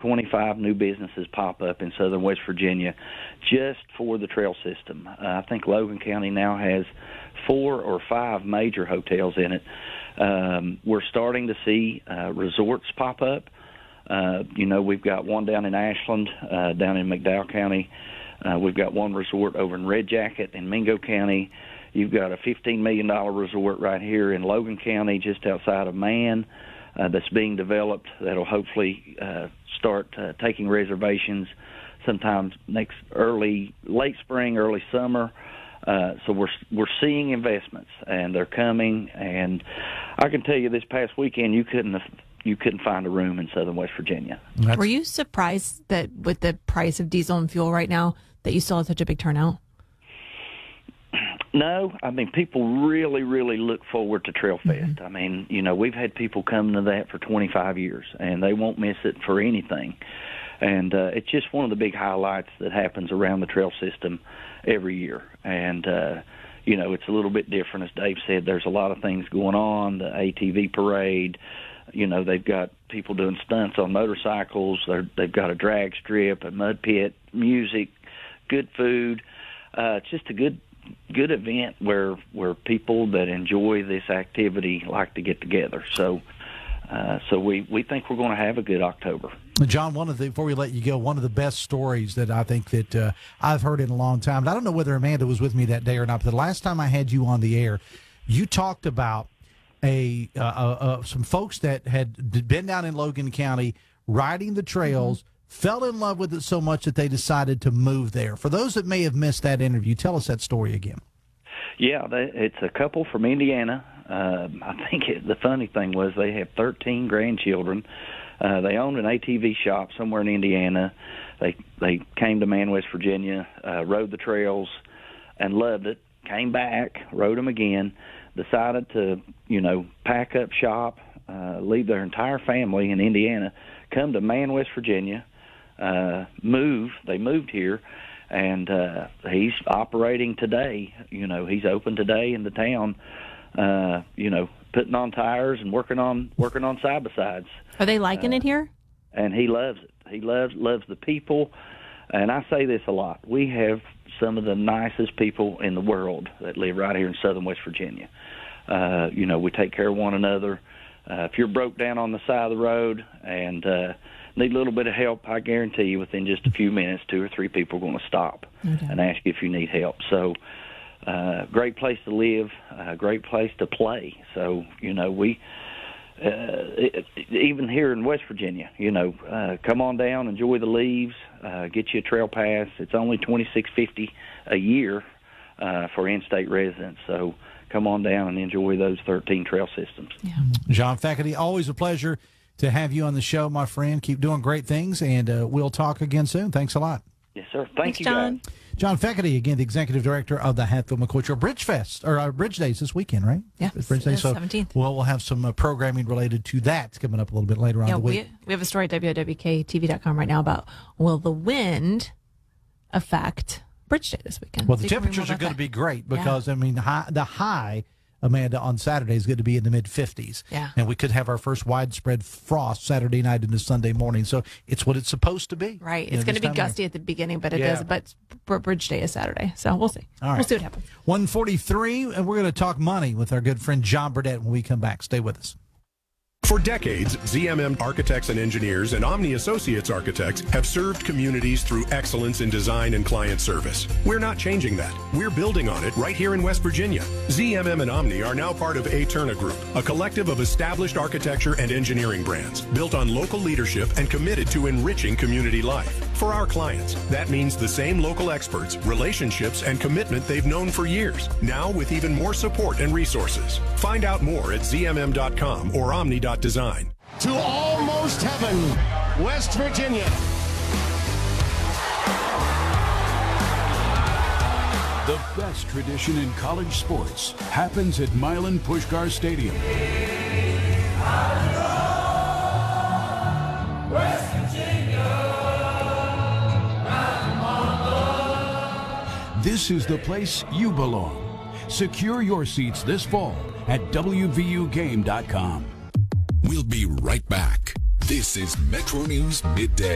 25 new businesses pop up in southern West Virginia just for the trail system. I think Logan County now has 4 or 5 major hotels in it. We're starting to see resorts pop up. We've got one down in Ashland, down in McDowell County. We've got one resort over in Red Jacket in Mingo County. You've got a $15 million resort right here in Logan County, just outside of Man, that's being developed. That'll hopefully start taking reservations sometime late spring, early summer. So we're seeing investments, and they're coming. And I can tell you, this past weekend, you couldn't find a room in southern West Virginia. Were you surprised that with the price of diesel and fuel right now that you still had such a big turnout? No, I mean, people really, really look forward to Trail Fest. I mean, we've had people come to that for 25 years, and they won't miss it for anything. And it's just one of the big highlights that happens around the trail system every year. And, it's a little bit different. As Dave said, there's a lot of things going on, the ATV parade. They've got people doing stunts on motorcycles. They've got a drag strip, a mud pit, music, good food. It's just a good event where people that enjoy this activity like to get together. So we think we're going to have a good October. John, before we let you go, one of the best stories that I think that I've heard in a long time, and I don't know whether Amanda was with me that day or not, but the last time I had you on the air, you talked about some folks that had been down in Logan County riding the trails, fell in love with it so much that they decided to move there. For those that may have missed that interview, tell us that story again. Yeah, it's a couple from Indiana. I think the funny thing was they have 13 grandchildren. They owned an ATV shop somewhere in Indiana. They came to Man, West Virginia, rode the trails, and loved it. Came back, rode them again, decided to, pack up shop, leave their entire family in Indiana, come to Man, West Virginia, move. They moved here, and he's operating today. He's open today in the town, putting on tires and working on side-by-sides. Are they liking it here? And he loves it. He loves the people. And I say this a lot. We have some of the nicest people in the world that live right here in southern West Virginia. We take care of one another. If you're broke down on the side of the road and need a little bit of help, I guarantee you within just a few minutes, 2 or 3 people are going to stop and ask you if you need help. So great place to live, great place to play. So, we even here in West Virginia, come on down, enjoy the leaves, get you a trail pass. It's only $26.50 a year for in-state residents. So come on down and enjoy those 13 trail systems. Yeah. John Feckety, always a pleasure to have you on the show, my friend. Keep doing great things, and we'll talk again soon. Thanks a lot. Yes, sir. Thanks, you, John. guys. John Feckety, again, the executive director of the Hatfield-McCoy Trail Bridge Fest, or Bridge Days this weekend, right? Yeah, Bridge Days. So 17th. We'll have some programming related to that coming up a little bit later on in the week. We have a story at WWKTV.com right now about will the wind affect Bridge Day this weekend? Well, the temperatures are going to be great because, the high, Amanda, on Saturday is going to be in the mid-50s. Yeah. And we could have our first widespread frost Saturday night into Sunday morning. So it's what it's supposed to be. Right. It's going to be gusty at the beginning, but it does. But Bridge Day is Saturday. So we'll see. All right. We'll see what happens. 1:43, and we're going to talk money with our good friend John Burdett when we come back. Stay with us. For decades, ZMM Architects and Engineers and Omni Associates Architects have served communities through excellence in design and client service. We're not changing that. We're building on it right here in West Virginia. ZMM and Omni are now part of Aeterna Group, a collective of established architecture and engineering brands built on local leadership and committed to enriching community life. For our clients, that means the same local experts, relationships, and commitment they've known for years, now with even more support and resources. Find out more at zmm.com or omni.design. To almost heaven, West Virginia. The best tradition in college sports happens at Milan Puskar Stadium. West Virginia. This is the place you belong. Secure your seats this fall at WVUGame.com. We'll be right back. This is Metro News Midday.